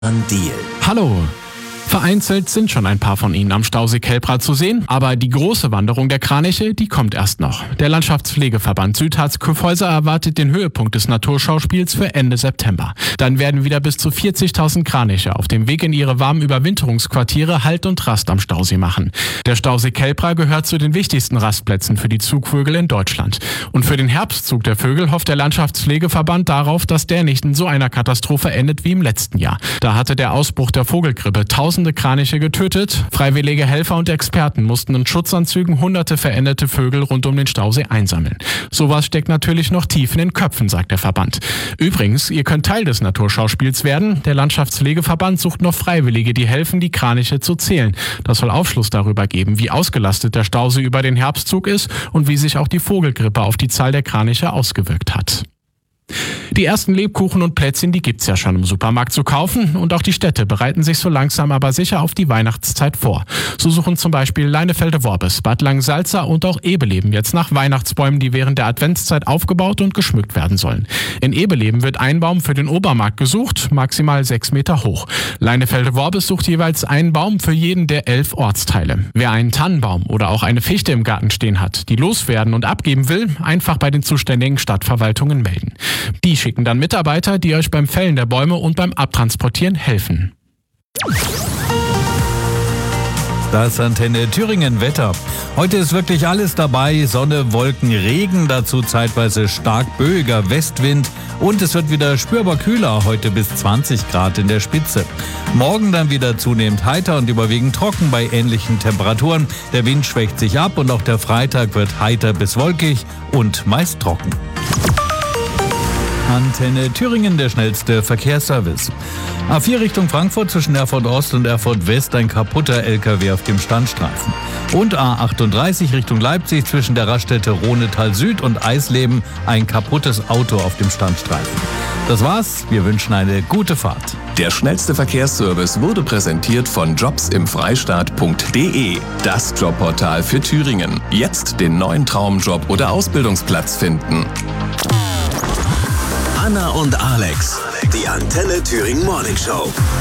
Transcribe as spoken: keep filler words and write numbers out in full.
Deal. Hallo! Vereinzelt sind schon ein paar von ihnen am Stausee Kelbra zu sehen, aber die große Wanderung der Kraniche, die kommt erst noch. Der Landschaftspflegeverband Südharz-Kyffhäuser erwartet den Höhepunkt des Naturschauspiels für Ende September. Dann werden wieder bis zu vierzigtausend Kraniche auf dem Weg in ihre warmen Überwinterungsquartiere Halt und Rast am Stausee machen. Der Stausee Kelbra gehört zu den wichtigsten Rastplätzen für die Zugvögel in Deutschland. Und für den Herbstzug der Vögel hofft der Landschaftspflegeverband darauf, dass der nicht in so einer Katastrophe endet wie im letzten Jahr. Da hatte der Ausbruch der Vogelgrippe tausende Kraniche getötet. Freiwillige Helfer und Experten mussten in Schutzanzügen hunderte verendete Vögel rund um den Stausee einsammeln. Sowas steckt natürlich noch tief in den Köpfen, sagt der Verband. Übrigens, ihr könnt Teil des Naturschauspiels werden. Der Landschaftspflegeverband sucht noch Freiwillige, die helfen, die Kraniche zu zählen. Das soll Aufschluss darüber geben, wie ausgelastet der Stausee über den Herbstzug ist und wie sich auch die Vogelgrippe auf die Zahl der Kraniche ausgewirkt hat. Die ersten Lebkuchen und Plätzchen, die gibt's ja schon im Supermarkt zu kaufen und auch die Städte bereiten sich so langsam aber sicher auf die Weihnachtszeit vor. So suchen zum Beispiel Leinefelde-Worbis, Bad Langensalza und auch Ebeleben jetzt nach Weihnachtsbäumen, die während der Adventszeit aufgebaut und geschmückt werden sollen. In Ebeleben wird ein Baum für den Obermarkt gesucht, maximal sechs Meter hoch. Leinefelde-Worbis sucht jeweils einen Baum für jeden der elf Ortsteile. Wer einen Tannenbaum oder auch eine Fichte im Garten stehen hat, die loswerden und abgeben will, einfach bei den zuständigen Stadtverwaltungen melden. Die schicken dann Mitarbeiter, die euch beim Fällen der Bäume und beim Abtransportieren helfen. Das Antenne Thüringen Wetter. Heute ist wirklich alles dabei. Sonne, Wolken, Regen, dazu zeitweise stark böiger Westwind und es wird wieder spürbar kühler, heute bis zwanzig Grad in der Spitze. Morgen dann wieder zunehmend heiter und überwiegend trocken bei ähnlichen Temperaturen. Der Wind schwächt sich ab und auch der Freitag wird heiter bis wolkig und meist trocken. Antenne Thüringen, der schnellste Verkehrsservice. A vier Richtung Frankfurt zwischen Erfurt Ost und Erfurt West ein kaputter L K W auf dem Standstreifen. Und A achtunddreißig Richtung Leipzig zwischen der Raststätte Rohnetal Süd und Eisleben ein kaputtes Auto auf dem Standstreifen. Das war's, wir wünschen eine gute Fahrt. Der schnellste Verkehrsservice wurde präsentiert von jobs im freistaat punkt de, das Jobportal für Thüringen. Jetzt den neuen Traumjob oder Ausbildungsplatz finden. Anna und Alex, die Antenne Thüringen Morning Show.